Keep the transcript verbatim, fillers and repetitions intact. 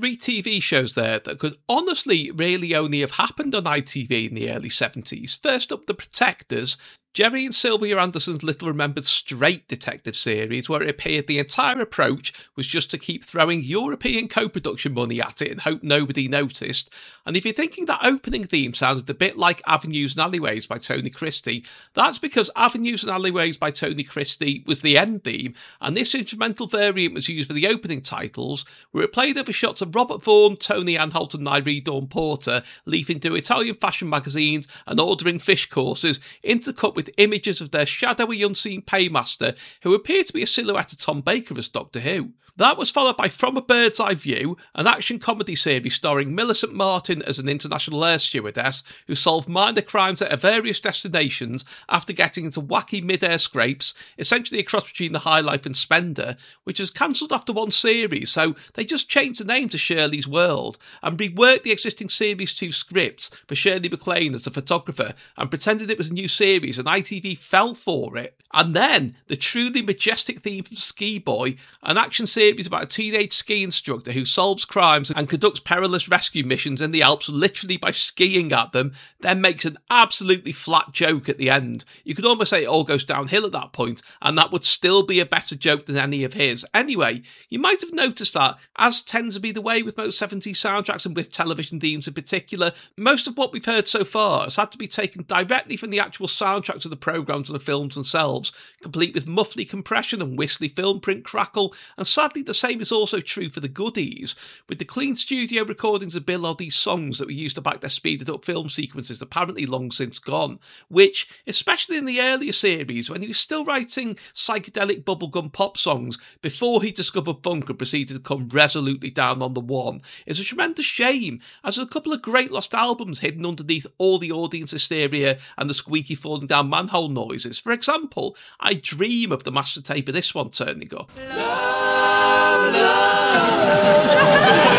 three T V shows there that could honestly really only have happened on I T V in the early seventies. First up, The Protectors, Jerry and Sylvia Anderson's little-remembered straight detective series, where it appeared the entire approach was just to keep throwing European co-production money at it and hope nobody noticed. And if you're thinking that opening theme sounded a bit like Avenues and Alleyways by Tony Christie, that's because Avenues and Alleyways by Tony Christie was the end theme, and this instrumental variant was used for the opening titles, where it played over shots of Robert Vaughn, Tony Anholt and Nyree Dawn Porter leafing through Italian fashion magazines and ordering fish courses, intercut with images of their shadowy unseen paymaster, who appeared to be a silhouette of Tom Baker as Doctor Who. That was followed by From a Bird's Eye View, an action comedy series starring Millicent Martin as an international air stewardess who solved minor crimes at various destinations after getting into wacky mid-air scrapes, essentially a cross between The High Life and Spender, which was cancelled after one series, so they just changed the name to Shirley's World and reworked the existing Series two scripts for Shirley MacLaine as the photographer and pretended it was a new series, and I T V fell for it. And then the truly majestic theme from Ski Boy, an action series about a teenage ski instructor who solves crimes and conducts perilous rescue missions in the Alps literally by skiing at them, then makes an absolutely flat joke at the end. You could almost say it all goes downhill at that point, and that would still be a better joke than any of his. Anyway, you might have noticed that, as tends to be the way with most seventies soundtracks and with television themes in particular, most of what we've heard so far has had to be taken directly from the actual soundtracks of the programmes and the films themselves, complete with muffly compression and whistly film print crackle, and sadly the same is also true for the goodies, with the clean studio recordings of Bill Oddie's songs that were used to back their speeded up film sequences apparently long since gone, which, especially in the earlier series when he was still writing psychedelic bubblegum pop songs before he discovered funk and proceeded to come resolutely down on the one, is a tremendous shame, as there's a couple of great lost albums hidden underneath all the audience hysteria and the squeaky falling down manhole noises. For example, I dream of the master tape of this one turning up. Love, love.